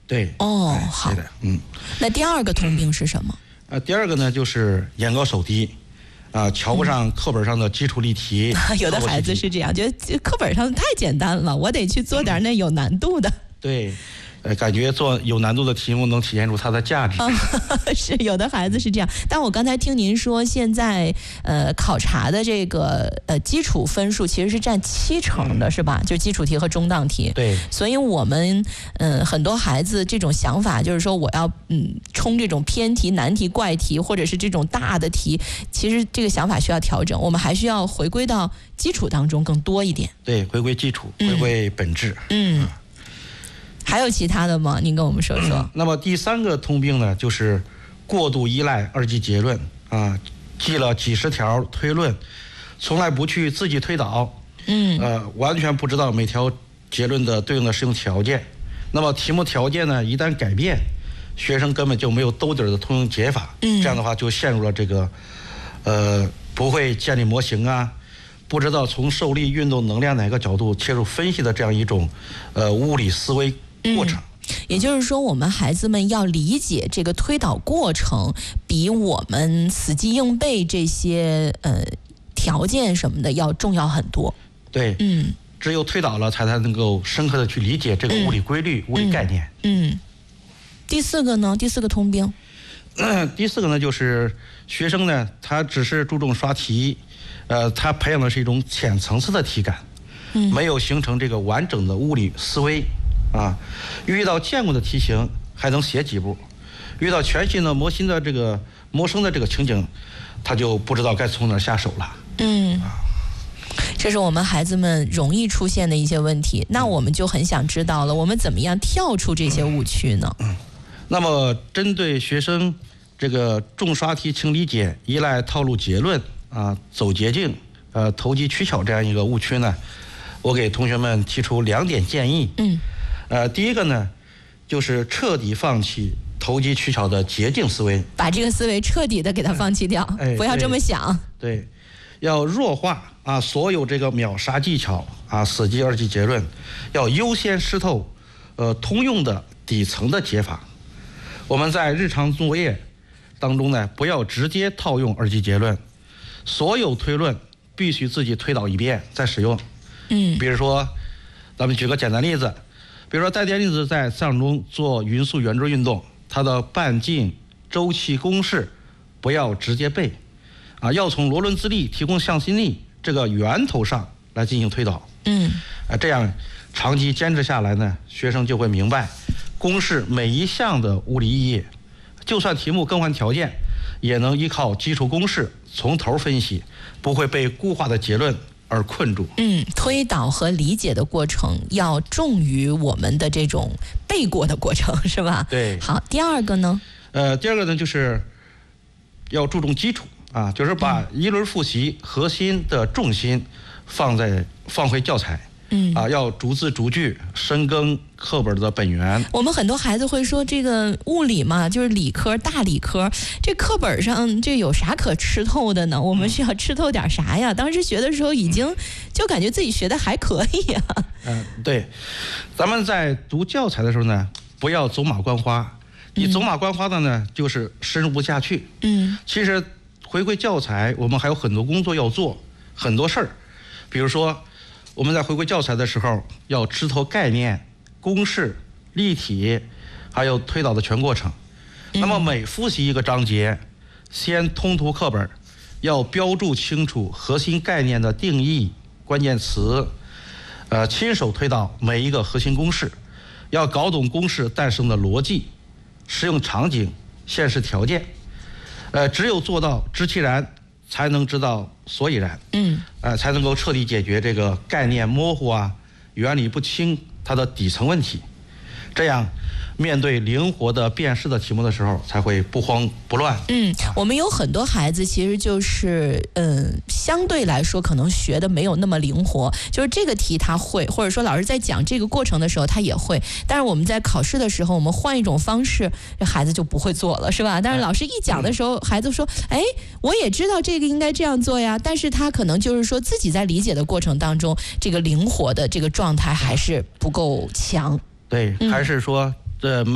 对。 哦，好。 对的， 那第二个通病是什么？ 第二个呢就是眼高手低，瞧不上课本上的基础例题。 有的孩子是这样，觉得课本上太简单了，我得去做点那有难度的。 对。感觉做有难度的题目能体现出它的价值。 是有的孩子是这样，但我刚才听您说，现在考察的这个基础分数其实是占70%的，是吧？就基础题和中档题。 对。 所以我们很多孩子这种想法就是说，我要冲这种偏题、难题、怪题，或者是这种大的题，其实这个想法需要调整，我们还需要回归到基础当中更多一点。 对，回归基础，回归本质。 还有其他的吗？您跟我们说说。 那么第三个通病呢，就是过度依赖二级结论记了几十条推论，从来不去自己推导，完全不知道每条结论的对应的适用条件。那么题目条件呢，一旦改变，学生根本就没有兜底的通用解法，这样的话就陷入了这个不会建立模型不知道从受力、运动、能量哪个角度切入分析的这样一种物理思维过程。 也就是说，我们孩子们要理解这个推导过程，比我们死记硬背这些条件什么的要重要很多。 对，只有推导了，才能够深刻的去理解这个物理规律、物理概念。 第四个呢？第四个通病。 第四个呢，就是学生呢，他只是注重刷题，他培养的是一种浅层次的体感，没有形成这个完整的物理思维。遇到见过的题型还能写几步，遇到全新的陌生的这个情景，他就不知道该从哪下手了。 这是我们孩子们容易出现的一些问题。那我们就很想知道了，我们怎么样跳出这些误区呢？ 那么针对学生这个重刷题轻理解、依赖套路结论走捷径、投机取巧这样一个误区呢，我给同学们提出2点建议。第一个呢，就是彻底放弃投机取巧的捷径思维， 把这个思维彻底的给它放弃掉，不要这么想。 对，要弱化所有这个秒杀技巧死记二级结论，要优先识透通用的底层的解法。我们在日常作业当中呢，不要直接套用二级结论，所有推论必须自己推导一遍再使用。比如说，咱们举个简单例子。比如说，带电粒子在磁场中做匀速圆锥运动，它的半径、周期公式不要直接背，要从罗伦兹力提供向心力这个源头上来进行推导。这样长期坚持下来呢，学生就会明白公式每一项的物理意义，就算题目更换条件，也能依靠基础公式从头分析，不会被固化的结论而困住。 推导和理解的过程要重于我们的这种背过的过程，是吧？ 对。 好，第二个呢？ 第二个呢，就是要注重基础就是把一轮复习核心的重心放回教材。要逐字逐句深耕课本的本源。 我们很多孩子会说，这个物理嘛，就是理科大理科，这课本上这有啥可吃透的呢？我们需要吃透点啥呀？当时学的时候已经就感觉自己学的还可以对，咱们在读教材的时候呢，不要走马观花。你走马观花的呢，就是深入不下去。其实回归教材，我们还有很多工作要做，很多事儿，比如说。我们在回归教材的时候，要吃透概念、公式、例题，还有推导的全过程。那么每复习一个章节，先通读课本，要标注清楚核心概念的定义、关键词，亲手推导每一个核心公式，要搞懂公式诞生的逻辑、实用场景、现实条件。只有做到知其然，才能知道所以然。才能够彻底解决这个概念模糊原理不清它的底层问题。这样面对灵活的辨识的题目的时候，才会不慌不乱。 我们有很多孩子其实就是相对来说可能学的没有那么灵活，就是这个题他会，或者说老师在讲这个过程的时候他也会，但是我们在考试的时候我们换一种方式，这孩子就不会做了，是吧？但是老师一讲的时候，孩子说我也知道这个应该这样做呀，但是他可能就是说自己在理解的过程当中，这个灵活的这个状态还是不够强。 对，还是说